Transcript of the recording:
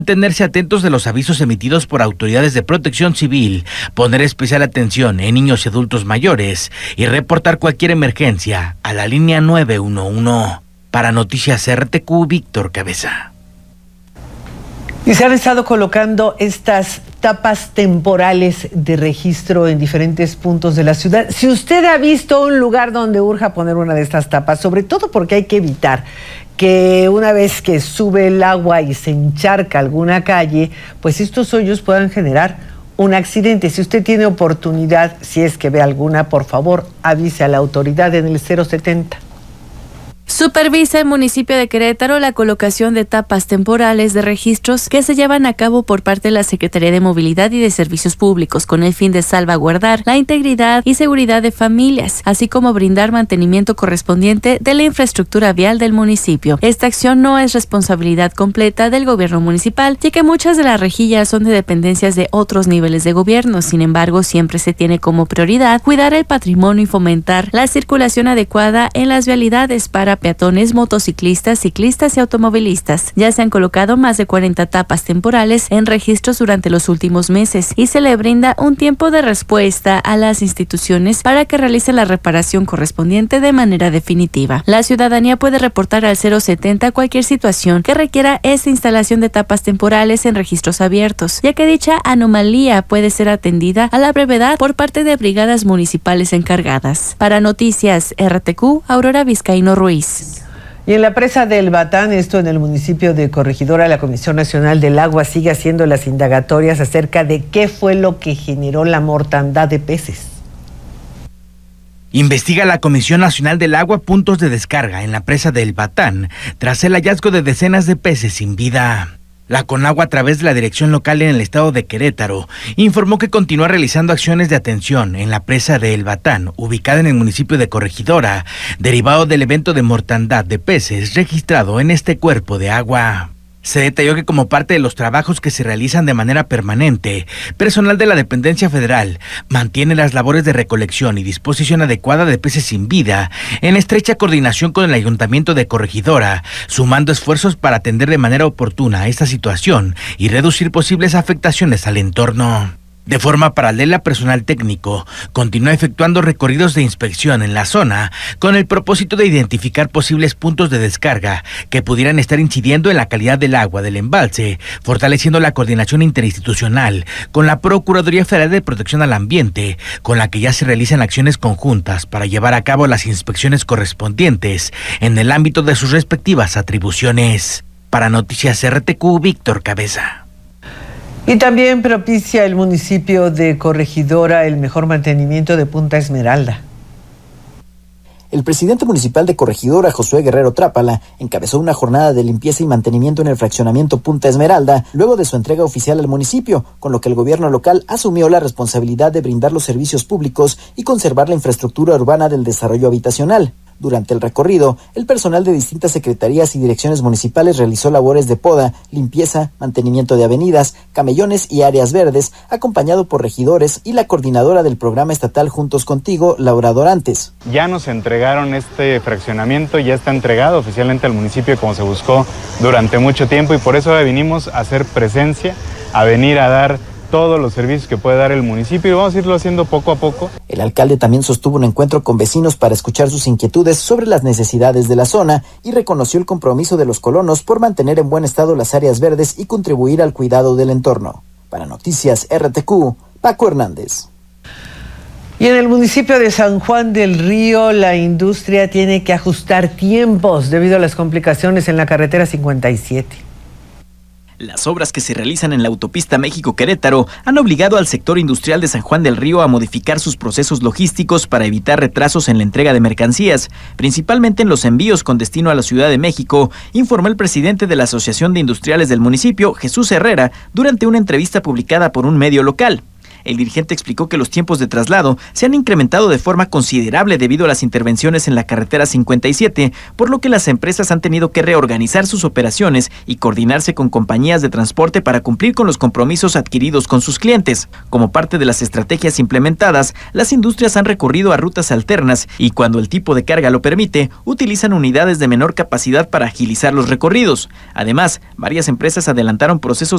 Mantenerse atentos de los avisos emitidos por autoridades de protección civil, poner especial atención en niños y adultos mayores y reportar cualquier emergencia a la línea 911. Para Noticias RTQ, Víctor Cabeza. Y se han estado colocando estas tapas temporales de registro en diferentes puntos de la ciudad. Si usted ha visto un lugar donde urja poner una de estas tapas, sobre todo porque hay que evitar que una vez que sube el agua y se encharca alguna calle, pues estos hoyos puedan generar un accidente. Si usted tiene oportunidad, si es que ve alguna, por favor, avise a la autoridad en el 070. Supervisa el municipio de Querétaro la colocación de tapas temporales de registros que se llevan a cabo por parte de la Secretaría de Movilidad y de Servicios Públicos con el fin de salvaguardar la integridad y seguridad de familias, así como brindar mantenimiento correspondiente de la infraestructura vial del municipio. Esta acción no es responsabilidad completa del gobierno municipal, ya que muchas de las rejillas son de dependencias de otros niveles de gobierno. Sin embargo, siempre se tiene como prioridad cuidar el patrimonio y fomentar la circulación adecuada en las vialidades para peatones, motociclistas, ciclistas y automovilistas. Ya se han colocado más de 40 tapas temporales en registros durante los últimos meses y se le brinda un tiempo de respuesta a las instituciones para que realicen la reparación correspondiente de manera definitiva. La ciudadanía puede reportar al 070 cualquier situación que requiera esta instalación de tapas temporales en registros abiertos, ya que dicha anomalía puede ser atendida a la brevedad por parte de brigadas municipales encargadas. Para Noticias RTQ, Aurora Vizcaíno Ruiz. Y en la presa del Batán, esto en el municipio de Corregidora, la Comisión Nacional del Agua sigue haciendo las indagatorias acerca de qué fue lo que generó la mortandad de peces. Investiga la Comisión Nacional del Agua puntos de descarga en la presa del Batán tras el hallazgo de decenas de peces sin vida. La Conagua, a través de la dirección local en el estado de Querétaro, informó que continúa realizando acciones de atención en la presa de El Batán, ubicada en el municipio de Corregidora, derivado del evento de mortandad de peces registrado en este cuerpo de agua. Se detalló que como parte de los trabajos que se realizan de manera permanente, personal de la dependencia federal mantiene las labores de recolección y disposición adecuada de peces sin vida en estrecha coordinación con el Ayuntamiento de Corregidora, sumando esfuerzos para atender de manera oportuna esta situación y reducir posibles afectaciones al entorno. De forma paralela, personal técnico continúa efectuando recorridos de inspección en la zona con el propósito de identificar posibles puntos de descarga que pudieran estar incidiendo en la calidad del agua del embalse, fortaleciendo la coordinación interinstitucional con la Procuraduría Federal de Protección al Ambiente, con la que ya se realizan acciones conjuntas para llevar a cabo las inspecciones correspondientes en el ámbito de sus respectivas atribuciones. Para Noticias RTQ, Víctor Cabeza. Y también propicia el municipio de Corregidora el mejor mantenimiento de Punta Esmeralda. El presidente municipal de Corregidora, Josué Guerrero Trápala, encabezó una jornada de limpieza y mantenimiento en el fraccionamiento Punta Esmeralda, luego de su entrega oficial al municipio, con lo que el gobierno local asumió la responsabilidad de brindar los servicios públicos y conservar la infraestructura urbana del desarrollo habitacional. Durante el recorrido, el personal de distintas secretarías y direcciones municipales realizó labores de poda, limpieza, mantenimiento de avenidas, camellones y áreas verdes, acompañado por regidores y la coordinadora del programa estatal Juntos Contigo, Laura Dorantes. Ya nos entregaron este fraccionamiento, ya está entregado oficialmente al municipio como se buscó durante mucho tiempo y por eso vinimos a hacer presencia, a venir a dar todos los servicios que puede dar el municipio y vamos a irlo haciendo poco a poco. El alcalde también sostuvo un encuentro con vecinos para escuchar sus inquietudes sobre las necesidades de la zona y reconoció el compromiso de los colonos por mantener en buen estado las áreas verdes y contribuir al cuidado del entorno. Para Noticias RTQ, Paco Hernández. Y en el municipio de San Juan del Río, la industria tiene que ajustar tiempos debido a las complicaciones en la carretera 57. Las obras que se realizan en la autopista México-Querétaro han obligado al sector industrial de San Juan del Río a modificar sus procesos logísticos para evitar retrasos en la entrega de mercancías, principalmente en los envíos con destino a la Ciudad de México, informó el presidente de la Asociación de Industriales del municipio, Jesús Herrera, durante una entrevista publicada por un medio local. El dirigente explicó que los tiempos de traslado se han incrementado de forma considerable debido a las intervenciones en la carretera 57, por lo que las empresas han tenido que reorganizar sus operaciones y coordinarse con compañías de transporte para cumplir con los compromisos adquiridos con sus clientes. Como parte de las estrategias implementadas, las industrias han recurrido a rutas alternas y, cuando el tipo de carga lo permite, utilizan unidades de menor capacidad para agilizar los recorridos. Además, varias empresas adelantaron procesos